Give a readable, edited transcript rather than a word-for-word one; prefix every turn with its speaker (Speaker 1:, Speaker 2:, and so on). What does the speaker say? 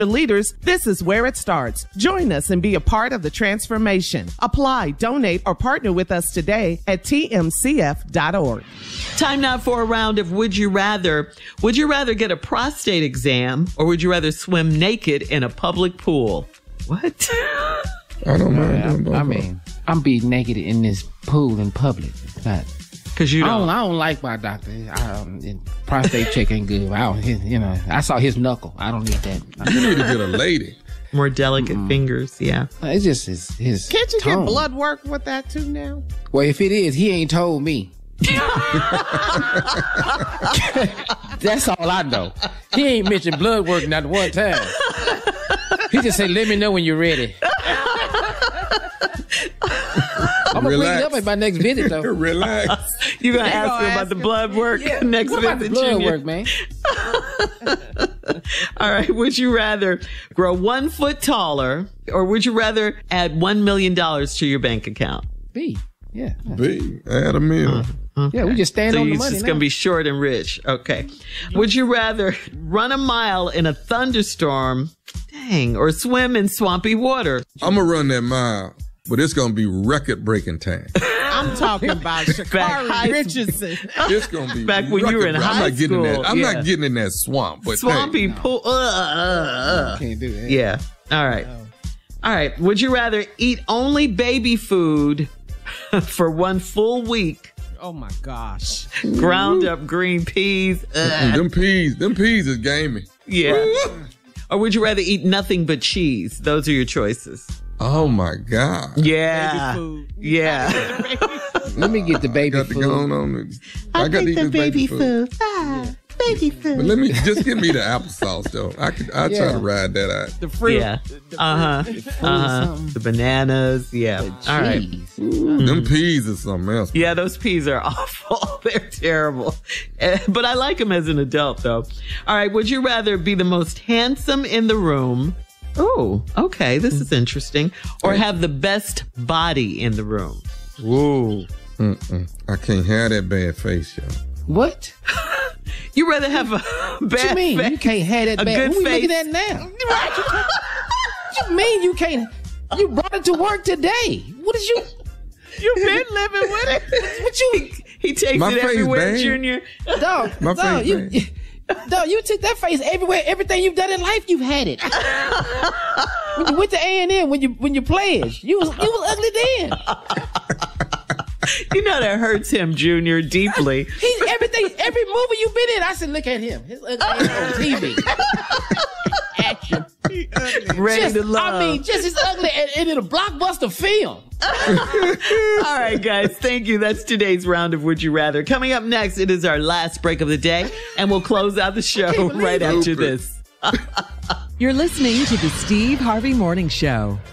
Speaker 1: For leaders, this is where it starts. Join us and be a part of the transformation. Apply, donate, or partner with us today at tmcf.org.
Speaker 2: Time now for a round of Would You Rather. Would you rather get a prostate exam or would you rather swim naked in a public pool? What?
Speaker 3: I don't know.
Speaker 4: I mean, I'm being naked in this pool in public.
Speaker 2: Because you don't.
Speaker 4: I don't like my doctor. Prostate check ain't good. I saw his knuckle. I don't need that.
Speaker 3: You need to get a lady.
Speaker 2: More delicate fingers, yeah.
Speaker 4: It's just his
Speaker 1: Can't you
Speaker 4: tone.
Speaker 1: get blood work with that too now?
Speaker 4: Well, if it is, he ain't told me. That's all I know. He ain't mentioned blood work not one time. He just said, let me know when you're ready. I'm going to bring it up at my next visit, though.
Speaker 3: Relax.
Speaker 2: You're going to ask him about the blood work next
Speaker 4: what about
Speaker 2: visit,
Speaker 4: the blood
Speaker 2: Junior?
Speaker 4: work, man?
Speaker 2: All right. Would you rather grow 1 foot taller or would you rather add $1 million to your bank account?
Speaker 4: B. Yeah.
Speaker 3: B. Add $1 million.
Speaker 4: Okay. Yeah, we just stand on the money.
Speaker 2: So it's going to be short and rich. Okay. Would you rather run a mile in a thunderstorm, or swim in swampy water?
Speaker 3: I'm going to run that mile, but it's going to be record-breaking time.
Speaker 1: I'm talking about Sha'Carri Richardson.
Speaker 3: It's going to be
Speaker 2: back when you were in high school.
Speaker 3: I'm not getting in that swamp. But
Speaker 2: swampy pool.
Speaker 4: Can't do that.
Speaker 2: Yeah. All right. All right. Would you rather eat only baby food for 1 full week?
Speaker 1: Oh my gosh.
Speaker 2: Ground up green peas.
Speaker 3: Them peas is gamey.
Speaker 2: Yeah. Or would you rather eat nothing but cheese? Those are your choices.
Speaker 3: Oh my God.
Speaker 2: Yeah.
Speaker 1: Baby food.
Speaker 2: Yeah.
Speaker 4: Let me get the baby
Speaker 3: I got to
Speaker 4: food.
Speaker 3: go on. I got to eat this baby food.
Speaker 1: Baby food.
Speaker 3: But let me just give me the applesauce though. I try to ride that out.
Speaker 1: The fruit.
Speaker 2: Yeah. The bananas. Yeah. All right.
Speaker 3: Them peas is something else.
Speaker 2: Yeah, those peas are awful. They're terrible. But I like them as an adult, though. All right. Would you rather be the most handsome in the room? Oh, okay. This is interesting. Or have the best body in the room?
Speaker 3: Whoa. I can't have that bad face, y'all.
Speaker 4: What?
Speaker 2: You rather have a bad
Speaker 4: What you mean?
Speaker 2: face?
Speaker 4: You can't have that
Speaker 2: a
Speaker 4: bad.
Speaker 2: good
Speaker 4: Who we
Speaker 2: face.
Speaker 4: looking at now? What you mean you can't? You brought it to work today. What is you?
Speaker 1: You've been living with it.
Speaker 4: What you?
Speaker 2: He takes
Speaker 3: My
Speaker 2: it
Speaker 3: face
Speaker 2: everywhere,
Speaker 3: bad.
Speaker 2: Junior.
Speaker 4: Dog,
Speaker 3: My
Speaker 4: dog,
Speaker 3: face
Speaker 4: dog, you took that face everywhere. Everything you've done in life, you've had it. When you went to A&M, when you pledged, you was ugly then.
Speaker 2: You know that hurts him, Junior, deeply.
Speaker 4: He's everything. Every movie you've been in, I said, look at him. His ugly ass on TV. Action.
Speaker 2: Ready to love.
Speaker 4: I mean, just as ugly and in a blockbuster film.
Speaker 2: All right, guys. Thank you. That's today's round of Would You Rather. Coming up next, it is our last break of the day, and we'll close out the show right after this.
Speaker 5: You're listening to the Steve Harvey Morning Show.